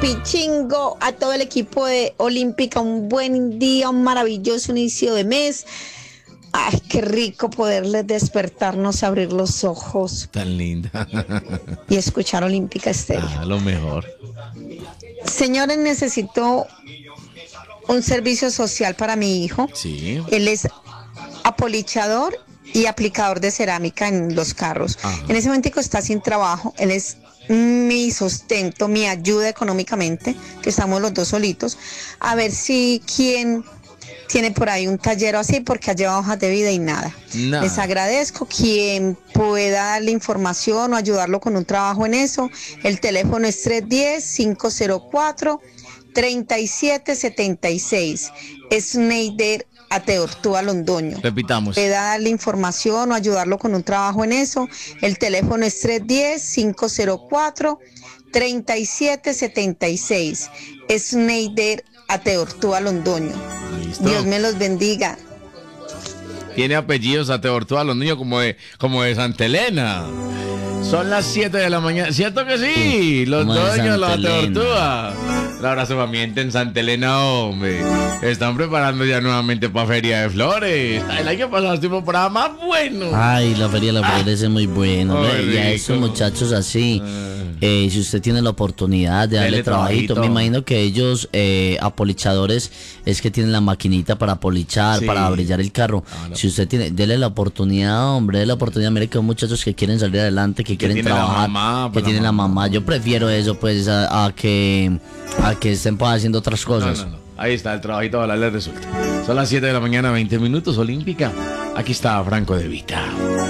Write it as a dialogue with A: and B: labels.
A: Pichingo, a todo el equipo de Olímpica, un buen día, un maravilloso inicio de mes. Ay, qué rico poderles despertarnos, abrir los ojos.
B: Tan linda.
A: Y escuchar Olímpica Estéreo.
B: Lo mejor.
A: Señores, necesito un servicio social para mi hijo.
B: Sí.
A: Él es apolichador y aplicador de cerámica en los carros.
B: Ajá.
A: En ese momento está sin trabajo. Él es mi sustento, mi ayuda económicamente, que estamos los dos solitos. A ver si quién tiene por ahí un taller o así, porque ha llevado hojas de vida y nada. Les agradezco. Quien pueda darle información o ayudarlo con un trabajo en eso, el teléfono es 310-504-3776. Es Neider Ateortúa Londoño.
B: Repitamos.
A: Pueda darle información o ayudarlo con un trabajo en eso, el teléfono es 310-504-3776. Es Neider Ateortúa Londoño.
B: Listo.
A: Dios me los bendiga.
B: Tiene apellidos Ateortúa Londoño como de Santa Elena. Son las 7 de la mañana. ¿Cierto que sí? Los dueños, los Ateortúa. Un abrazo para mi gente en Santa Elena, hombre. Están preparando ya nuevamente para Feria de Flores. El año pasado estuvimos por más bueno.
C: Ay, la Feria de las Flores es muy buena.
B: Oh,
C: Y a esos muchachos así, si usted tiene la oportunidad de darle trabajito, me imagino que ellos, apolichadores, es que tienen la maquinita para apolichar,
B: Sí.
C: para brillar el carro. Si usted tiene, dele la oportunidad, hombre, dele la oportunidad. Mire que hay muchachos que quieren salir adelante, que quieren trabajar, que tienen la mamá. Yo prefiero eso, pues, a que estén pues, haciendo otras cosas.
B: No. Ahí está el trabajito, ojalá les resulta. Son las 7 de la mañana, 20 minutos, Olímpica. Aquí está Franco De Vita.